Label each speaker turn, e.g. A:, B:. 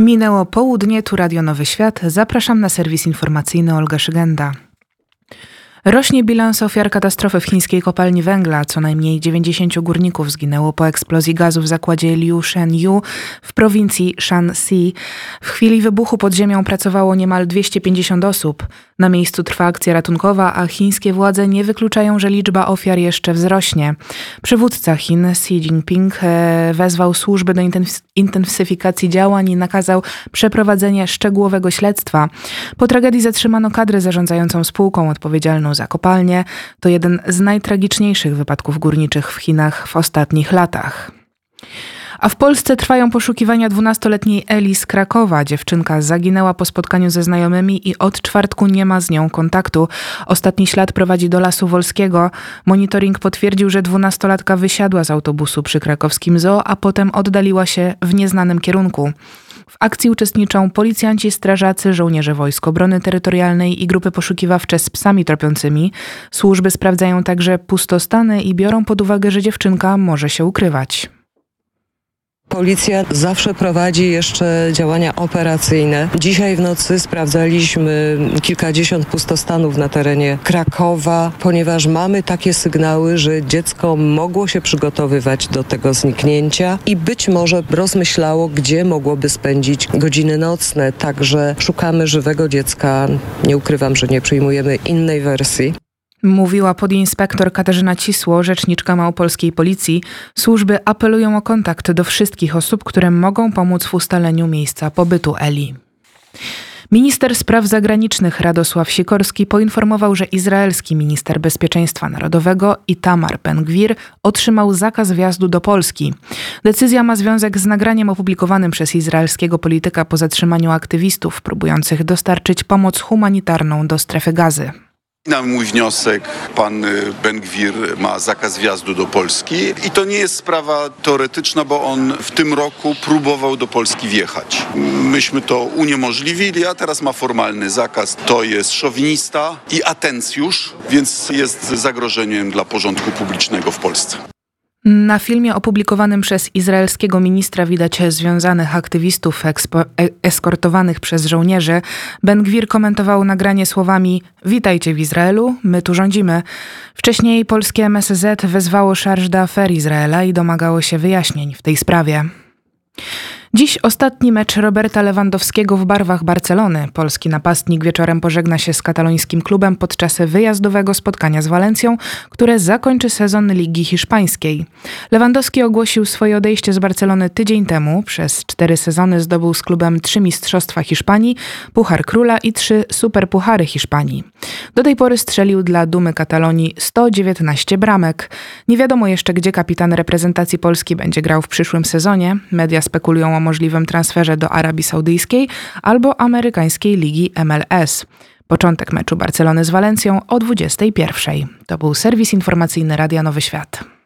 A: Minęło południe, tu Radio Nowy Świat. Zapraszam na serwis informacyjny Olga Szygenda. Rośnie bilans ofiar katastrofy w chińskiej kopalni węgla. Co najmniej 90 górników zginęło po eksplozji gazu w zakładzie Liu Shenyu w prowincji Shanxi. W chwili wybuchu pod ziemią pracowało niemal 250 osób. Na miejscu trwa akcja ratunkowa, a chińskie władze nie wykluczają, że liczba ofiar jeszcze wzrośnie. Przywódca Chin Xi Jinping wezwał służby do intensyfikacji działań i nakazał przeprowadzenie szczegółowego śledztwa. Po tragedii zatrzymano kadrę zarządzającą spółką odpowiedzialną za kopalnię. To jeden z najtragiczniejszych wypadków górniczych w Chinach w ostatnich latach. A w Polsce trwają poszukiwania 12-letniej Eli z Krakowa. Dziewczynka zaginęła po spotkaniu ze znajomymi i od czwartku nie ma z nią kontaktu. Ostatni ślad prowadzi do Lasu Wolskiego. Monitoring potwierdził, że 12-latka wysiadła z autobusu przy krakowskim zoo, a potem oddaliła się w nieznanym kierunku. W akcji uczestniczą policjanci, strażacy, żołnierze Wojsk Obrony Terytorialnej i grupy poszukiwawcze z psami tropiącymi. Służby sprawdzają także pustostany i biorą pod uwagę, że dziewczynka może się ukrywać.
B: Policja zawsze prowadzi jeszcze działania operacyjne. Dzisiaj w nocy sprawdzaliśmy kilkadziesiąt pustostanów na terenie Krakowa, ponieważ mamy takie sygnały, że dziecko mogło się przygotowywać do tego zniknięcia i być może rozmyślało, gdzie mogłoby spędzić godziny nocne. Także szukamy żywego dziecka. Nie ukrywam, że nie przyjmujemy innej wersji.
A: Mówiła podinspektor Katarzyna Cisło, rzeczniczka małopolskiej policji. Służby apelują o kontakt do wszystkich osób, które mogą pomóc w ustaleniu miejsca pobytu Eli. Minister Spraw Zagranicznych Radosław Sikorski poinformował, że izraelski minister bezpieczeństwa narodowego Itamar Ben-Gvir otrzymał zakaz wjazdu do Polski. Decyzja ma związek z nagraniem opublikowanym przez izraelskiego polityka po zatrzymaniu aktywistów próbujących dostarczyć pomoc humanitarną do strefy Gazy.
C: Na mój wniosek pan Ben-Gvir ma zakaz wjazdu do Polski i to nie jest sprawa teoretyczna, bo on w tym roku próbował do Polski wjechać. Myśmy to uniemożliwili, a teraz ma formalny zakaz. To jest szowinista i atencjusz, więc jest zagrożeniem dla porządku publicznego w Polsce.
A: Na filmie opublikowanym przez izraelskiego ministra widać związanych aktywistów eskortowanych przez żołnierzy. Ben-Gvir komentował nagranie słowami: "Witajcie w Izraelu, my tu rządzimy". Wcześniej polskie MSZ wezwało Charge d'Affaires Izraela i domagało się wyjaśnień w tej sprawie. Dziś ostatni mecz Roberta Lewandowskiego w barwach Barcelony. Polski napastnik wieczorem pożegna się z katalońskim klubem podczas wyjazdowego spotkania z Walencją, które zakończy sezon Ligi Hiszpańskiej. Lewandowski ogłosił swoje odejście z Barcelony tydzień temu. Przez 4 sezony zdobył z klubem 3 mistrzostwa Hiszpanii, Puchar Króla i 3 superpuchary Hiszpanii. Do tej pory strzelił dla dumy Katalonii 119 bramek. Nie wiadomo jeszcze, gdzie kapitan reprezentacji Polski będzie grał w przyszłym sezonie. Media spekulują o możliwym transferze do Arabii Saudyjskiej albo amerykańskiej ligi MLS. Początek meczu Barcelony z Walencją o 21:00. To był serwis informacyjny Radia Nowy Świat.